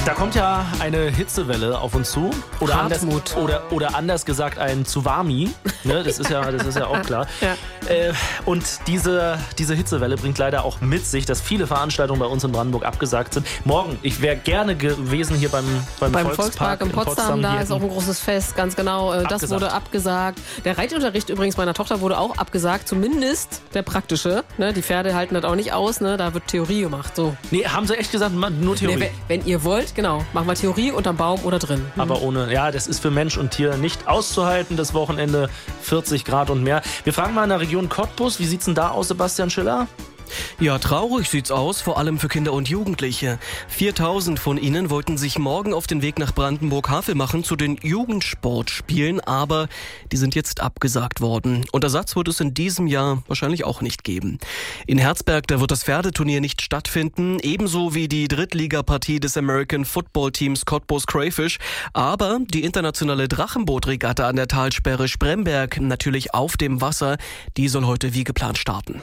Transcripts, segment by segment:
Da kommt ja eine Hitzewelle auf uns zu. Oder anders gesagt ein Tsunami. Ne, das ist ja auch klar. Ja. Und diese Hitzewelle bringt leider auch mit sich, dass viele Veranstaltungen bei uns in Brandenburg abgesagt sind. Morgen, ich wäre gerne gewesen hier beim Volkspark in Potsdam. Da ist auch ein großes Fest, ganz genau. Das wurde abgesagt. Der Reitunterricht übrigens meiner Tochter wurde auch abgesagt. Zumindest der praktische. Ne? Die Pferde halten das auch nicht aus. Ne? Da wird Theorie gemacht. So. Nee, haben sie echt gesagt, nur Theorie? Nee, wenn ihr wollt, genau. Machen wir Theorie unterm Baum oder drin. Aber ohne, ja, das ist für Mensch und Tier nicht auszuhalten. Das Wochenende 40 Grad und mehr. Wir fragen mal in der Region Cottbus. Wie sieht's denn da aus, Sebastian Schiller? Ja, traurig sieht's aus, vor allem für Kinder und Jugendliche. 4000 von ihnen wollten sich morgen auf den Weg nach Brandenburg-Havel machen zu den Jugendsportspielen, aber die sind jetzt abgesagt worden. Und Ersatz wird es in diesem Jahr wahrscheinlich auch nicht geben. In Herzberg, da wird das Pferdeturnier nicht stattfinden, ebenso wie die Drittligapartie des American Football Teams Cottbus Crayfish. Aber die internationale Drachenbootregatta an der Talsperre Spremberg, natürlich auf dem Wasser, die soll heute wie geplant starten.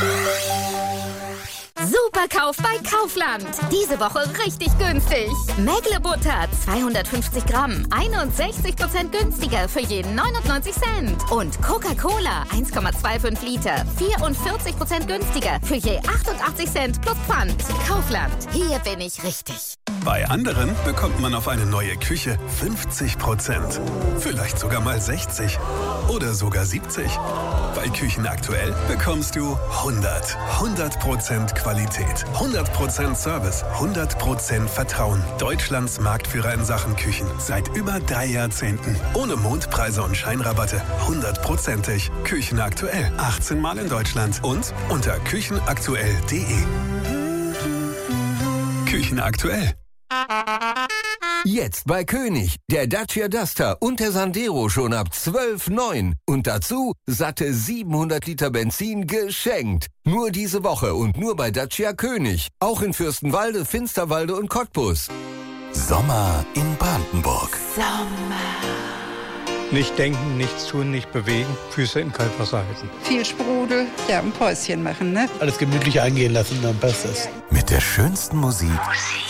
Superkauf bei Kaufland. Diese Woche richtig günstig. Mägle-Butter 250 Gramm, 61% günstiger für jeden 99 Cent. Und Coca-Cola 1,25 Liter, 44% günstiger für je 88 Cent plus Pfand. Kaufland, hier bin ich richtig. Bei anderen bekommt man auf eine neue Küche 50%. Vielleicht sogar mal 60 oder sogar 70. Bei Küchen aktuell bekommst du 100% Qualität, 100% Service, 100% Vertrauen. Deutschlands Marktführer in Sachen Küchen seit über 3 Jahrzehnten. Ohne Mondpreise und Scheinrabatte. 100%ig. Küchen aktuell. 18 Mal in Deutschland und unter küchenaktuell.de. Küchen aktuell. Jetzt bei König, der Dacia Duster und der Sandero schon ab 12,9. Und dazu satte 700 Liter Benzin geschenkt. Nur diese Woche und nur bei Dacia König. Auch in Fürstenwalde, Finsterwalde und Cottbus. Sommer in Brandenburg. Nicht denken, nichts tun, nicht bewegen, Füße in Kaltwasser halten. Viel Sprudel, ja, ein Päuschen machen, ne? Alles gemütlich eingehen lassen, dann passt es. Mit der schönsten Musik